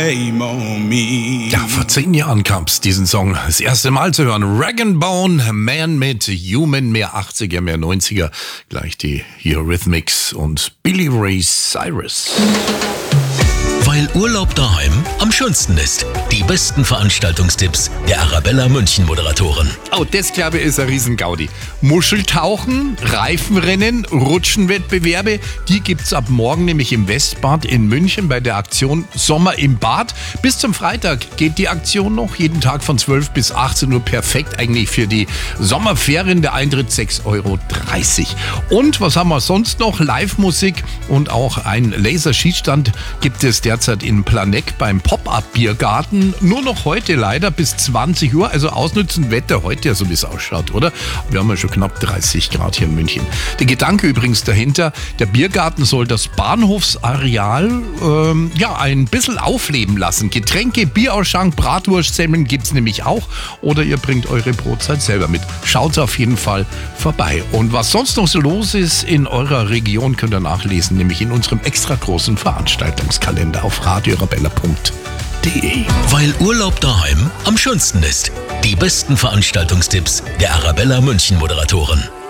Shame on me. Ja, vor 10 Jahren gab's diesen Song das erste Mal zu hören. Rag & Bone, Man mit Human, mehr 80er, mehr 90er. Gleich die Eurythmics und Billy Ray Cyrus. Weil Urlaub daheim am schönsten ist. Die besten Veranstaltungstipps der Arabella München Moderatoren. Oh, das glaube ich ist ein Riesengaudi. Muscheltauchen, Reifenrennen, Rutschenwettbewerbe, die gibt's ab morgen nämlich im Westbad in München bei der Aktion Sommer im Bad. Bis zum Freitag geht die Aktion noch, jeden Tag von 12 bis 18 Uhr. Perfekt eigentlich für die Sommerferien. Der Eintritt 6,30 Euro. Und was haben wir sonst noch? Live-Musik und auch ein Laserschießstand gibt es derzeit in Planegg beim Pop-Up-Biergarten. Nur noch heute leider bis 20 Uhr. Also ausnützen Wetter heute ja so, wie es ausschaut, oder? Wir haben ja schon knapp 30 Grad hier in München. Der Gedanke übrigens dahinter, der Biergarten soll das Bahnhofsareal ein bisschen aufleben lassen. Getränke, Bierausschank, Bratwurst, Semmeln gibt's nämlich auch. Oder ihr bringt eure Brotzeit selber mit. Schaut auf jeden Fall vorbei. Und was sonst noch so los ist in eurer Region, könnt ihr nachlesen, nämlich in unserem extra großen Veranstaltungskalender auf radioarabella.de. Weil Urlaub daheim am schönsten ist. Die besten Veranstaltungstipps der Arabella München Moderatoren.